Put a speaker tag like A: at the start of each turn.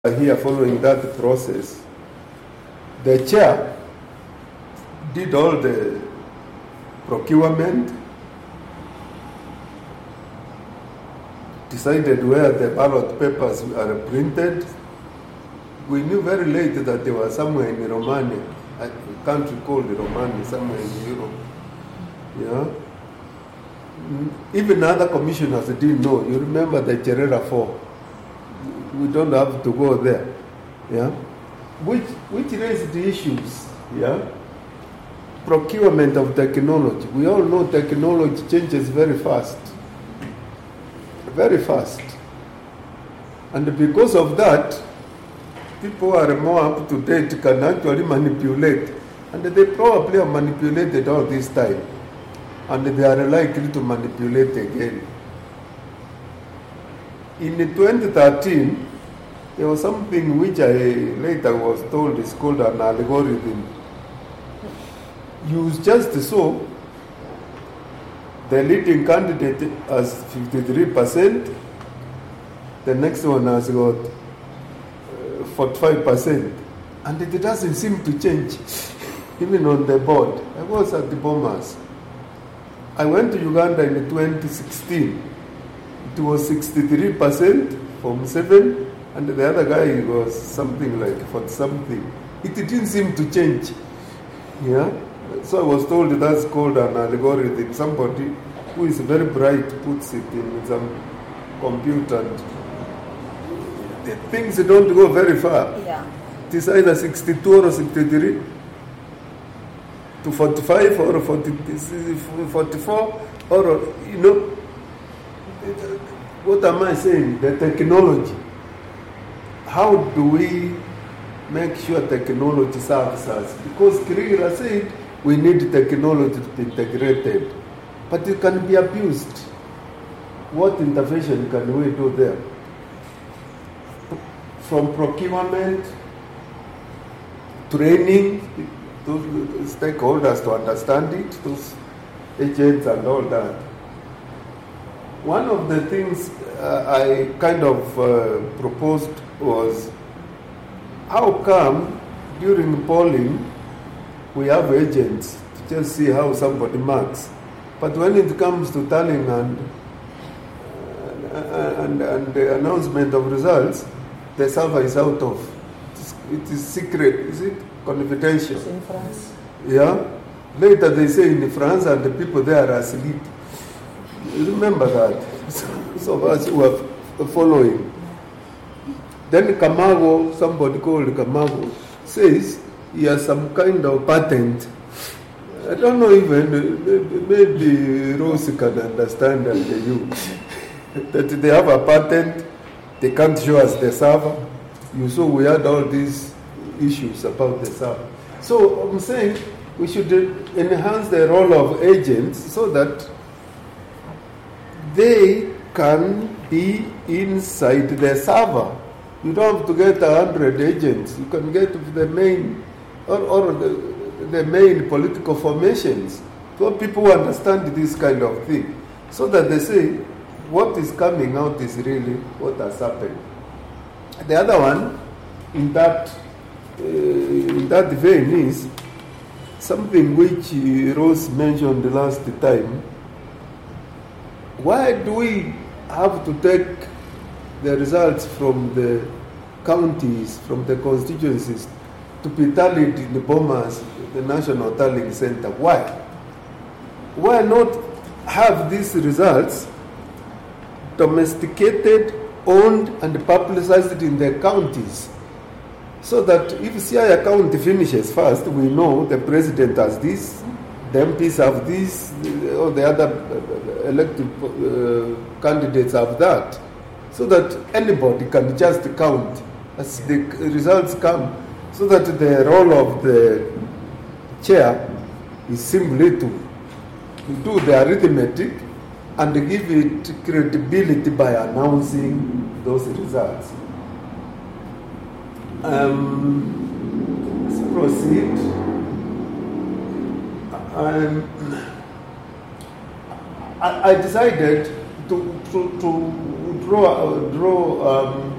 A: here following that process, the chair did all the procurement, decided where the ballot papers are printed. We knew very late that they were somewhere in Romania, a country called Romania, somewhere in Europe. Yeah. Even other commissioners didn't know. You remember the Cherera 4. We don't have to go there. Yeah. Which raised the issues. Yeah. Procurement of technology. We all know technology changes very fast. Very fast. And because of that, people who are more up to date can actually manipulate. And they probably have manipulated all this time. And they are likely to manipulate again. In 2013, there was something which I later was told is called an algorithm. Used just so, the leading candidate has 53%, the next one has got 45%, and it doesn't seem to change, even on the board. I was at the Bomas. I went to Uganda in 2016. It was 63% from 7, and the other guy was something like 40-something. It didn't seem to change. Yeah? So I was told that's called an algorithm. Somebody who is very bright puts it in some computer. And the things don't go very far.
B: Yeah.
A: It is either 62 or 63 to 45 or 44 or, you know, what am I saying? The technology. How do we make sure technology serves us? Because Kirigira said we need technology to be integrated, but it can be abused. What intervention can we do there? From procurement, training, those stakeholders to understand it, those agents and all that. One of the things I kind of proposed was, how come during polling we have agents to just see how somebody marks, but when it comes to tallying and the announcement of results, the server is out of. It is secret, is it? Confidential.
B: It's in France.
A: Yeah. Later they say in France and the people there are asleep. You remember that? Some of us who are following. Then Kamago, somebody called Kamago, says he has some kind of patent. I don't know even, maybe Rose can understand and you. That they have a patent, they can't show us the server. You saw we had all these issues about the server. So I'm saying we should enhance the role of agents so that they can be inside the server. You don't have to get 100 agents. You can get the main or the main political formations. So people who understand this kind of thing, so that they say what is coming out is really what has happened. The other one in that vein is something which Rose mentioned the last time. Why do we have to take the results from the counties, from the constituencies, to be tallied in the Bomas, the National Tallying Center? Why? Why not have these results domesticated, owned, and publicized in the counties? So that if Siaya County finishes first, we know the president has this, the MPs have this, or the other elected candidates have that. So that anybody can just count as the results come. So that the role of the chair is simply to do the arithmetic and give it credibility by announcing those results. Let's proceed. I decided to draw